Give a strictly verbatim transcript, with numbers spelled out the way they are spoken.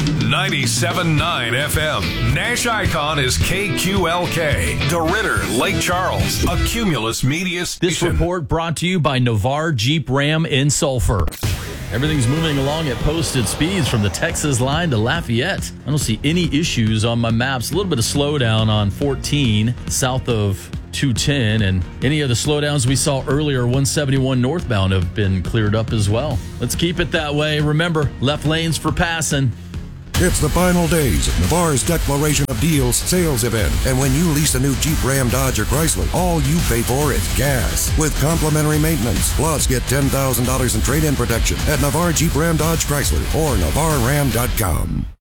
ninety-seven point nine F M. Nash Icon is K Q L K. DeRidder, Lake Charles, a Cumulus Media station. This report brought to you by Navarre Jeep Ram in Sulphur. Everything's moving along at posted speeds from the Texas line to Lafayette. I don't see any issues on my maps. A little bit of slowdown on fourteen south of two ten, and any of the slowdowns we saw earlier, one seventy-one northbound, have been cleared up as well. Let's keep it that way. Remember, left lanes for passing. It's the final days of Navarre's Declaration of Deals sales event. And when you lease a new Jeep, Ram, Dodge, or Chrysler, all you pay for is gas with complimentary maintenance. Plus, get ten thousand dollars in trade-in protection at Navarre Jeep, Ram, Dodge, Chrysler or Navarre Ram dot com.